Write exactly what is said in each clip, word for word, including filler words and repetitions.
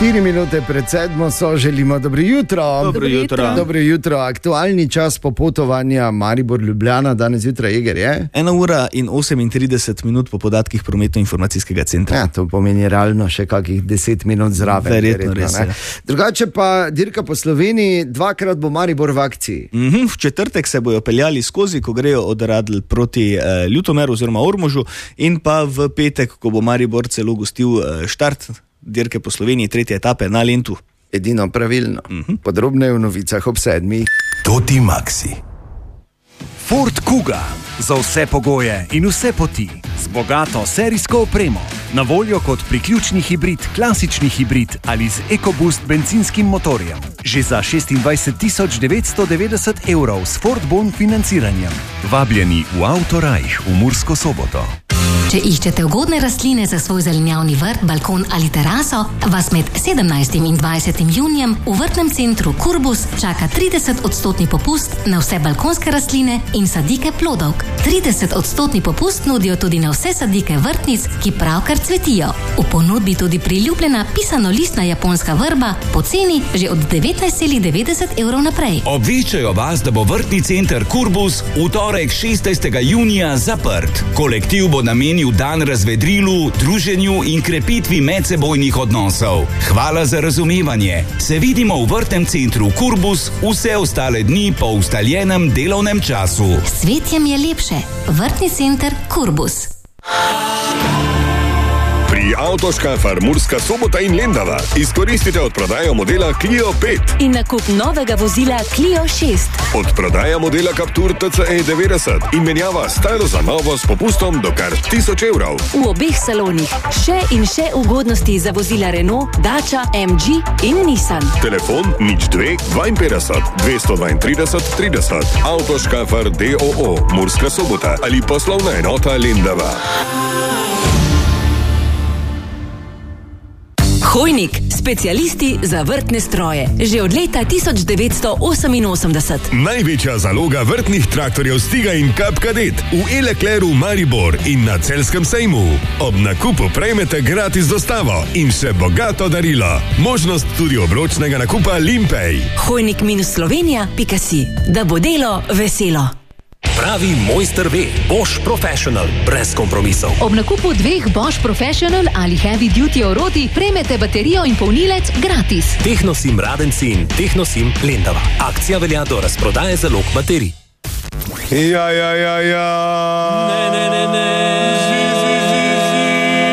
Štiri minute pred sedmo so, želimo dobro jutro. Dobro jutro. Dobro jutro. Aktualni čas popotovanja Maribor-Ljubljana, danes jutraj, Eger, je? Ena ura in osemintrideset minut po podatkih prometno-informacijskega centra. Ja, to pomeni realno še kakih deset minut zraven. Verjetno, res je. Drugače pa dirka po Sloveniji, dvakrat bo Maribor v akciji. Mm-hmm, v četrtek se bojo peljali skozi, ko grejo od Radl proti eh, Ljutomeru oziroma Ormožu, in pa v petek, ko bo Maribor celo gostil eh, štart dirke po Sloveniji, tretje etape na Lentu. Edino pravilno. Mm-hmm. Podrobneje v novicah ob sedmih. Toti Maxi. Ford Kuga. Za vse pogoje in vse poti. Z bogato serijsko opremo. Na voljo kot priključni hibrid, klasični hibrid ali z EcoBoost bencinskim motorjem. Že za šestindvajset tisoč devetsto devetdeset evrov s Ford Bon financiranjem. Vabljeni v Autorajh v Mursko Soboto. Če iščete ugodne rastline za svoj zelenjavni vrt, balkon ali teraso, vas med sedemnajstim in dvajsetim junijem v vrtnem centru Kurbus čaka trideset odstotni popust na vse balkonske rastline in sadike plodovk. trideset odstotni popust nudijo tudi na vse sadike vrtnic, ki pravkar cvetijo. V ponudbi tudi priljubljena pisano-listna japonska vrba po ceni že od devetnajst celih devetdeset evrov naprej. Obveščajo vas, da bo vrtni center Kurbus v torek šestnajstega junija zaprt. Kolektiv bo namenil dan razvedrilu, druženju in krepitvi medsebojnih odnosov. Hvala za razumevanje. Se vidimo v vrtnem centru Kurbus vse ostale dni po ustaljenem delovnem času. S cvetjem je lepše. Vrtni center Kurbus. Pri Avtoškafar Murska Sobota in Lendava izkoristite odprodajo modela Clio pet in nakup novega vozila Clio šest. Odprodaja modela Captur T C E devetdeset in menjava staro za novo s popustom do kar tisoč evrov. V obeh salonih še in še ugodnosti za vozila Renault, Dacia, M G in Nissan. Telefon nič dve dvainpetdeset dvesto dvaintrideset trideset. Avtoškafar D O O Murska Sobota ali poslovna enota Lendava. Hojnik, specialisti za vrtne stroje. Že od leta tisoč devetsto oseminosemdeset. Največja zaloga vrtnih traktorjev Stiga in Kap Kadet v E-Leclercu Maribor in na Celjskem sejmu. Ob nakupu prejmete gratis dostavo in še bogato darilo. Možnost tudi obročnega nakupa Limpej. Hojnik minus Slovenija pika si. Da bo delo veselo. Pravi mojster ve, Bosch Professional, brez kompromisov. Ob nakupu dveh Bosch Professional ali Heavy Duty oroti prejmete baterijo in polnilec gratis. Tehnosim Radenci in Tehnosim Lendava. Akcija velja do razprodaje zalog baterij. Ja, ja, ja, ja. Ne, ne, ne, ne. Zi, zi, zi, zi.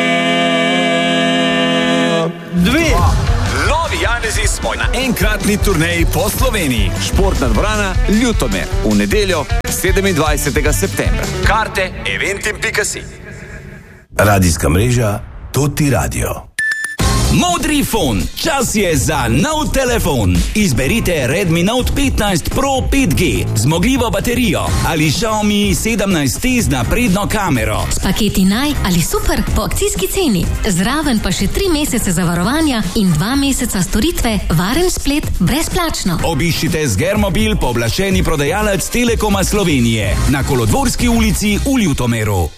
Dve. Novi Janezi smo na enkratni turneji po Sloveniji. Športna dvorana Ljutomer v nedeljo sedemindvajsetega septembra. Karte eventim pika si. Radijska mreža Toti Radio. Modri fon, čas je za nov telefon. Izberite Redmi Note petnajst Pro pet G, zmogljivo baterijo ali Xiaomi sedemnajst T z napredno kamero. S paketi naj ali super po akcijski ceni. Zraven pa še tri mesece zavarovanja in dva meseca storitve, varen splet brezplačno. Obiščite Zgermobil, pooblaščeni prodajalec Telekoma Slovenije na Kolodvorski ulici v Ljutomeru.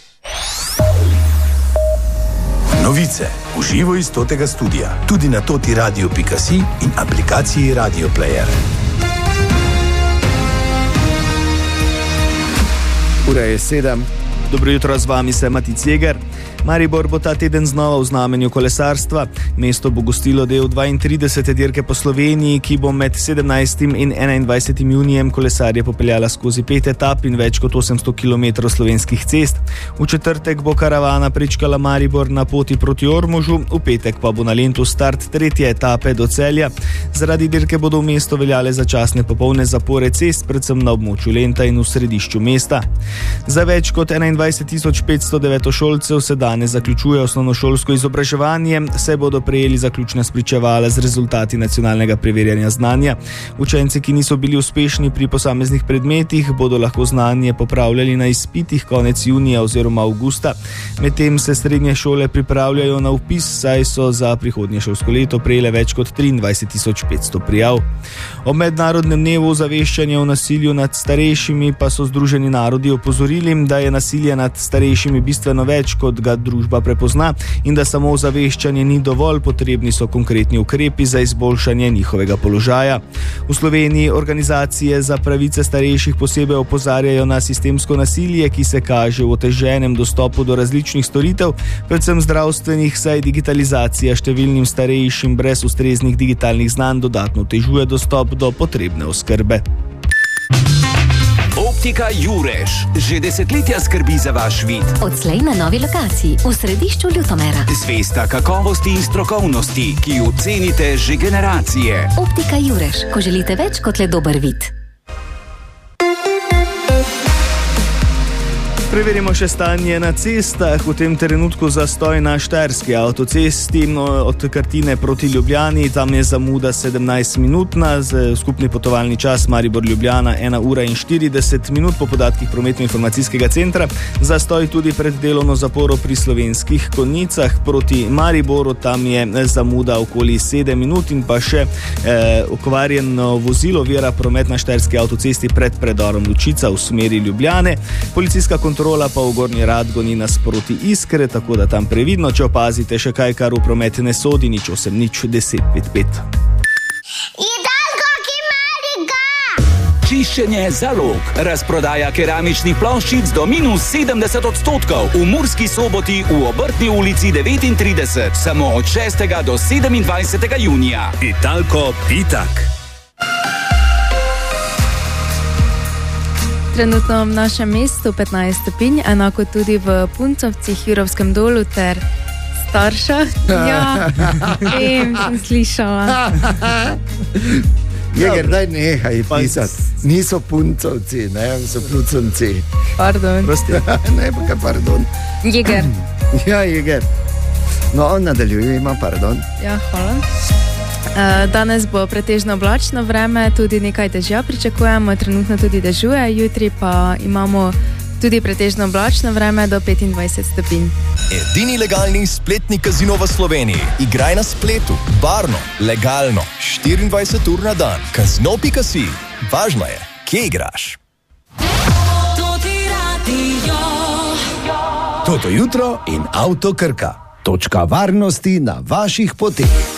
Novice v živo iz Totega studia, tudi na toti radio pika si in aplikaciji Radio Player. Ura je sedem. Dobro jutro, z vami se Matic Jeger. Maribor bo ta teden znova v znamenju kolesarstva. Mesto bo gostilo del dvaintridesete dirke po Sloveniji, ki bo med sedemnajstim in enaindvajsetim junijem kolesarje popeljala skozi pet etap in več kot osemsto kilometrov slovenskih cest. V četrtek bo karavana pričkala Maribor na poti proti Ormožu, v petek pa bo na Lentu start tretje etape do Celja. Zaradi dirke bodo v mesto veljale začasne popolne zapore cest, predvsem na območju Lenta in v središču mesta. Za več kot enaindvajset tisoč petsto devetošolcev se danes zaključuje osnovnošolsko izobraževanje, se bodo prejeli zaključna spričevala z rezultati nacionalnega preverjanja znanja. Učenci, ki niso bili uspešni pri posameznih predmetih, bodo lahko znanje popravljali na izpitih konec junija oziroma avgusta. Medtem se srednje šole pripravljajo na vpis, saj so za prihodnje šolsko leto prejele več kot triindvajset tisoč petsto prijav. Ob mednarodnem dnevu ozaveščanja o nasilju nad starejšimi pa so Združeni narodi opozorili, da je nasilje nad starejšimi bistveno več, kot ga družba prepozna in da samo ozaveščanje ni dovolj, potrebni so konkretni ukrepi za izboljšanje njihovega položaja. V Sloveniji organizacije za pravice starejših posebej opozarjajo na sistemsko nasilje, ki se kaže v oteženem dostopu do različnih storitev, predvsem zdravstvenih, saj digitalizacija številnim starejšim brez ustreznih digitalnih znanj dodatno otežuje dostop do potrebne oskrbe. Optika Jureš že desetletja skrbi za vaš vid. Odslej na novi lokaciji v središču Ljutomera. Zvesta kakovosti in strokovnosti, ki jo cenite že generacije. Optika Jureš, ko želite več kot le dober vid. Preverimo še stanje na cestah. V tem trenutku zastoj na Štajerski avtocesti od Krtine proti Ljubljani. Tam je zamuda sedemnajst minutna, z skupni potovalni čas Maribor-Ljubljana ena ura in štirideset minut po podatkih prometno-informacijskega centra. Zastoj tudi pred delovno zaporo pri Slovenskih Konjicah proti Mariboru. Tam je zamuda okoli sedem minut in pa še eh, okvarjeno vozilo ovira promet na Štajerski avtocesti pred predorom Lučica v smeri Ljubljane. Policijska kontrola Kontrola pa v Gornji Radgoni nasproti Iskre, tako da tam previdno, če opazite še kaj, kar v promet ne sodi, nič osem nič deset pet pet. Čiščenje Zalog. Razprodaja keramičnih ploščic do minus sedemdeset odstotkov. V Murski Soboti v Obrtni ulici devetintrideset. Samo od šestega do sedemindvajsetega junija. Italko Pitak. Trenutno v našem mestu petnajst stopinj, enako tudi v Puncovcih, Jurovskem dolu ter Staršah. Ja, vem, sem slišala. Jeger, daj nehaj pisati. Niso Puncovci, ne, so Puncovci. Pardon. Ne, pa kaj pardon. Jeger. Ja, Jeger. No, nadaljuj, ima pardon. Ja, hvala. Danes bo pretežno oblačno vreme, tudi nekaj dežja pričakujemo, trenutno tudi dežuje, jutri pa imamo tudi pretežno oblačno vreme do petindvajset stopinj. Edini legalni spletni kazino v Sloveniji. Igraj na spletu, varno, legalno, štiriindvajset ur na dan. kazino pika si. Važno je, kje igraš. Toto jutro in Avto Krka. Točka varnosti na vaših poteh.